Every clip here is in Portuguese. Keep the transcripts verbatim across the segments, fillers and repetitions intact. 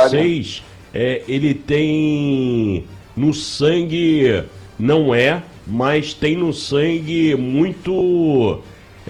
escocês, é, ele tem no sangue, não é, mas tem no sangue muito,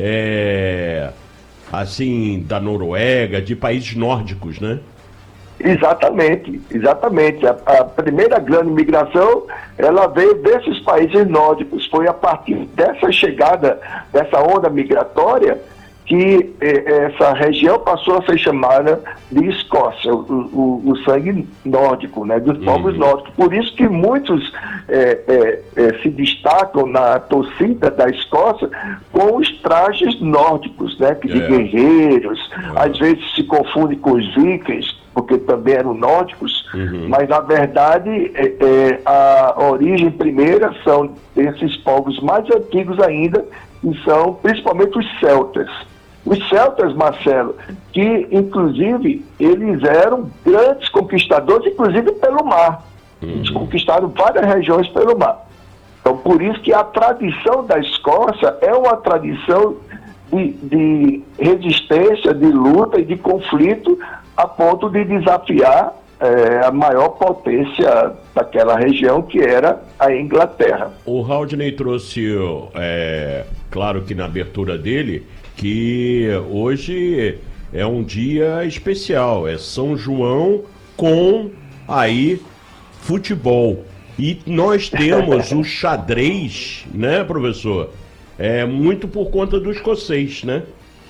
é, assim, da Noruega, de países nórdicos, né? Exatamente, exatamente. A, a primeira grande migração, ela veio desses países nórdicos. Foi a partir dessa chegada, dessa onda migratória, que eh, essa região passou a ser chamada de Escócia, o, o, o sangue nórdico, né, dos povos Uhum. nórdicos. Por isso que muitos eh, eh, eh, se destacam na torcida da Escócia com os trajes nórdicos, né, que de É. guerreiros, É. às vezes se confunde com os vikings, porque também eram nórdicos, Uhum. mas na verdade é, é, a origem primeira são esses povos mais antigos ainda, que são principalmente os celtas. Os celtas, Marcelo, que inclusive eles eram grandes conquistadores, inclusive pelo mar. Eles conquistaram várias regiões pelo mar. Então, por isso que a tradição da Escócia é uma tradição de, de resistência, de luta e de conflito, a ponto de desafiar é, a maior potência daquela região, que era a Inglaterra. O Haldney trouxe, é, claro que na abertura dele, que hoje é um dia especial, é São João com aí futebol. E nós temos o xadrez, né, professor? É muito por conta do escocês, né?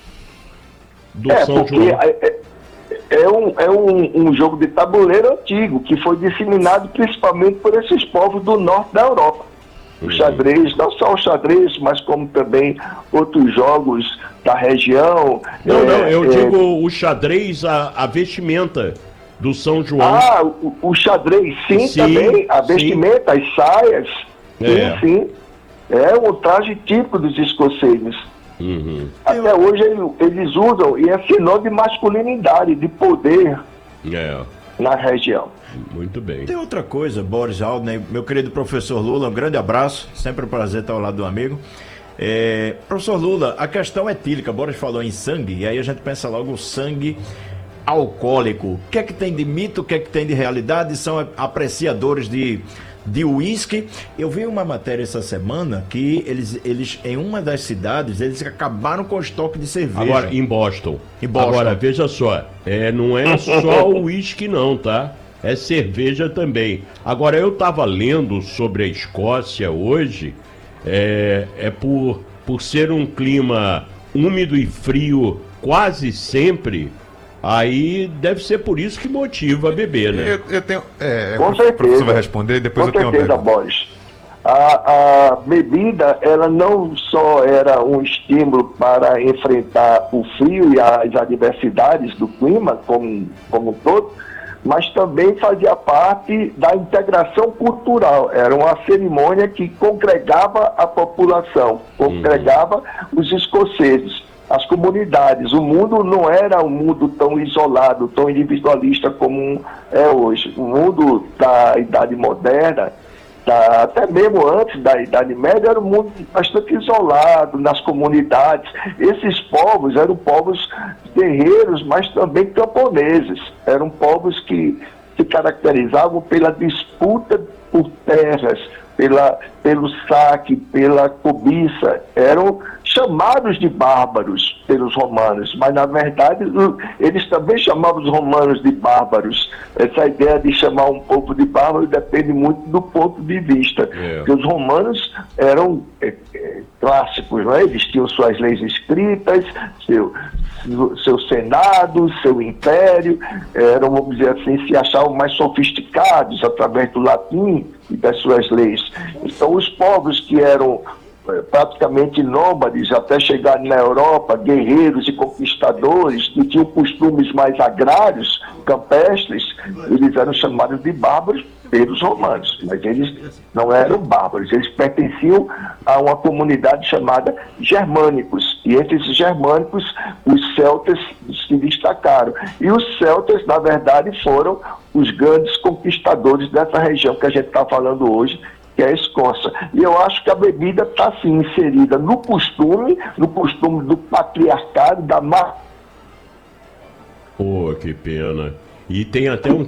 Do É, São porque João. é, é, um, é um, um jogo de tabuleiro antigo, que foi disseminado principalmente por esses povos do norte da Europa. O xadrez, não só o xadrez, mas como também outros jogos da região. Não, é, não, eu é, digo o xadrez, a, a vestimenta do São João. Ah, o, o xadrez, sim, Sim, também, a sim. vestimenta, as saias, É. sim, sim. É um traje típico dos escoceses. Uhum. Até hoje eles, eles usam, e é sinônimo de masculinidade, de poder É, na região. muito bem. Tem outra coisa, Boris Haldney, meu querido professor Lula, um grande abraço, sempre um prazer estar ao lado do amigo. É, professor Lula, a questão etílica, Boris falou em sangue, e aí a gente pensa logo o sangue alcoólico. O que é que tem de mito, o que é que tem de realidade? São apreciadores de de uísque. Eu vi uma matéria essa semana que eles, eles, em uma das cidades, eles acabaram com o estoque de cerveja. Agora, em Boston. Em Boston. Agora, veja só, é, não é só o uísque não, tá? É cerveja também. Agora, eu tava lendo sobre a Escócia hoje, é, é por, por ser um clima úmido e frio quase sempre, aí deve ser por isso que motiva a beber, né? Eu, eu tenho. É, Com o certeza. professor vai responder, depois Com eu tenho uma certeza, pergunta. Boris. A, a bebida, ela não só era um estímulo para enfrentar o frio e as adversidades do clima, como, como um todo, mas também fazia parte da integração cultural. Era uma cerimônia que congregava a população, congregava os escoceses, as comunidades. O mundo não era um mundo tão isolado, tão individualista como é hoje. O mundo da Idade Moderna, da, até mesmo antes da Idade Média, era um mundo bastante isolado nas comunidades. Esses povos eram povos guerreiros, mas também camponeses. Eram povos que se caracterizavam pela disputa por terras, pela, pelo saque, pela cobiça. Eram chamados de bárbaros pelos romanos, mas na verdade eles também chamavam os romanos de bárbaros. Essa ideia de chamar um povo de bárbaro depende muito do ponto de vista, É. porque os romanos eram é, é, clássicos, não é? Eles tinham suas leis escritas, seu, seu, seu senado, seu império, eram, vamos dizer assim, se achavam mais sofisticados através do latim e das suas leis. Então os povos que eram praticamente nômades até chegar na Europa, guerreiros e conquistadores que tinham costumes mais agrários, campestres, eles eram chamados de bárbaros pelos romanos, mas eles não eram bárbaros, eles pertenciam a uma comunidade chamada germânicos, e entre esses germânicos os celtas se destacaram, e os celtas na verdade foram os grandes conquistadores dessa região que a gente está falando hoje, que é a Escócia. E eu acho que a bebida está assim inserida no costume, no costume do patriarcado, da má. Pô, que pena. E tem até um